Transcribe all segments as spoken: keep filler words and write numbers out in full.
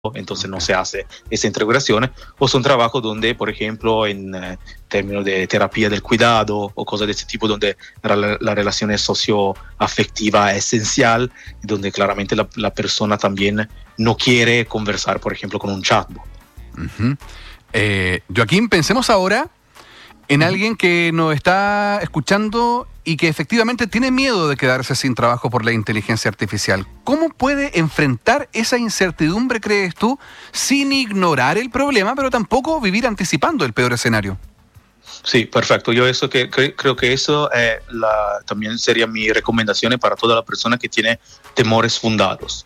entonces no se hace esa integración, o son trabajos donde, por ejemplo, en eh, términos de terapia del cuidado o cosas de ese tipo, donde la, la relación socioafectiva es esencial, donde claramente la, la persona también no quiere conversar, por ejemplo, con un chatbot. Uh-huh. eh, Joaquín, pensemos ahora en alguien que nos está escuchando y que efectivamente tiene miedo de quedarse sin trabajo por la inteligencia artificial. ¿Cómo puede enfrentar esa incertidumbre, crees tú, sin ignorar el problema, pero tampoco vivir anticipando el peor escenario? Sí, perfecto. Yo eso que cre- creo que eso eh, la, también sería mi recomendación para toda la persona que tiene temores fundados.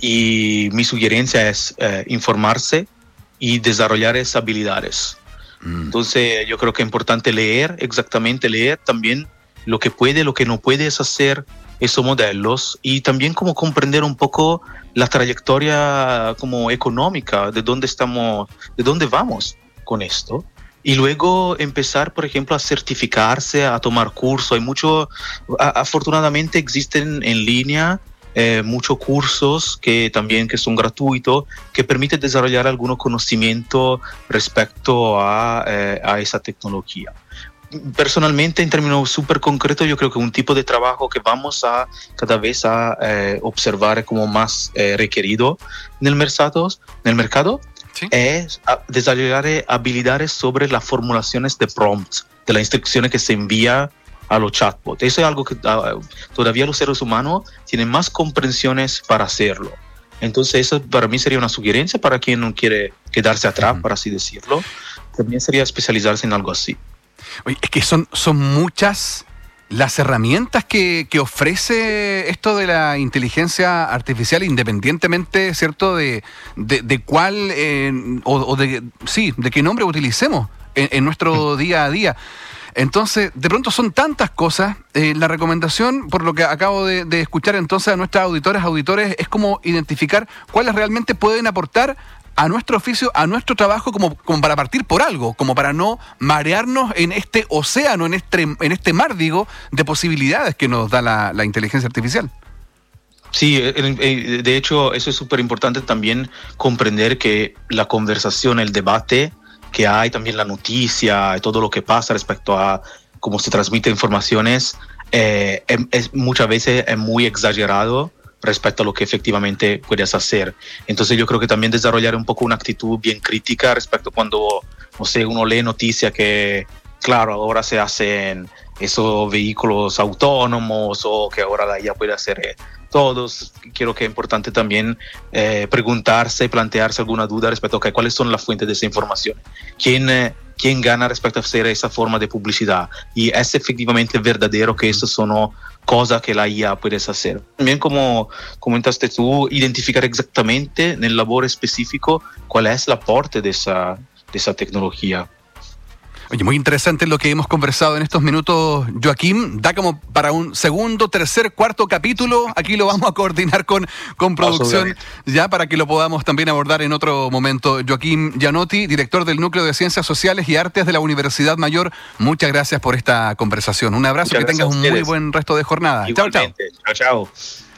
Y mi sugerencia es eh, informarse y desarrollar esas habilidades. Entonces yo creo que es importante leer, exactamente leer también lo que puede, lo que no puedes hacer esos modelos, y también como comprender un poco la trayectoria como económica, de dónde estamos, de dónde vamos con esto. Y luego empezar, por ejemplo, a certificarse, a tomar curso. Hay mucho, a, afortunadamente existen en línea Eh, muchos cursos que también que son gratuitos, que permiten desarrollar algún conocimiento respecto a, eh, a esa tecnología. Personalmente, en términos súper concretos, yo creo que un tipo de trabajo que vamos a cada vez a eh, observar como más eh, requerido en el mercado, en el mercado ¿Sí? es desarrollar habilidades sobre las formulaciones de prompts, de las instrucciones que se envía a los chatbots. Eso es algo que uh, todavía los seres humanos tienen más comprensiones para hacerlo. Entonces eso para mí sería una sugerencia para quien no quiere quedarse atrás, uh-huh. por así decirlo. También sería especializarse en algo así. Oye, es que son, son muchas las herramientas que, que ofrece esto de la inteligencia artificial, independientemente, ¿cierto?, de, de, de cuál eh, o, o de sí, de qué nombre utilicemos en, en nuestro uh-huh. día a día. Entonces, de pronto son tantas cosas. Eh, la recomendación, por lo que acabo de, de escuchar entonces a nuestras auditoras, auditores, es como identificar cuáles realmente pueden aportar a nuestro oficio, a nuestro trabajo, como, como para partir por algo, como para no marearnos en este océano, en este, en este mar, digo, de posibilidades que nos da la, la inteligencia artificial. Sí, de hecho, eso es súper importante también, comprender que la conversación, el debate que hay, también la noticia, todo lo que pasa respecto a cómo se transmiten informaciones, eh, es, es, muchas veces es muy exagerado respecto a lo que efectivamente puedes hacer. Entonces yo creo que también desarrollar un poco una actitud bien crítica respecto a cuando, no sé, uno lee noticias que, claro, ahora se hacen esos vehículos autónomos o que ahora la I A puede hacer eh, todos. Creo que es importante también eh, preguntarse, plantearse alguna duda respecto a cuáles son las fuentes de esa información. ¿Quién, eh, quién gana respecto a hacer esa forma de publicidad? Y es efectivamente verdadero que eso son cosas que la I A puede hacer. También, como comentaste tú, identificar exactamente en el labor específico cuál es el aporte de esa, de esa tecnología. Oye, muy interesante lo que hemos conversado en estos minutos, Joaquín. Da como para un segundo, tercer, cuarto capítulo. Aquí lo vamos a coordinar con, con producción, ya para que lo podamos también abordar en otro momento. Joaquín Gianotti, director del Núcleo de Ciencias Sociales y Artes de la Universidad Mayor. Muchas gracias por esta conversación. Un abrazo, muchas que tengas un muy buen resto de jornada. Chao, chao. Chao, chao.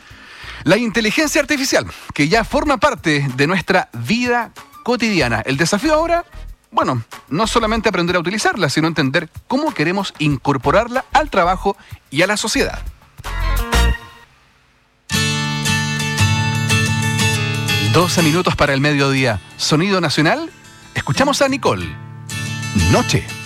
La inteligencia artificial, que ya forma parte de nuestra vida cotidiana. El desafío ahora, bueno, no solamente aprender a utilizarla, sino entender cómo queremos incorporarla al trabajo y a la sociedad. doce minutos para el mediodía. Sonido nacional. Escuchamos a Nicole. Noche.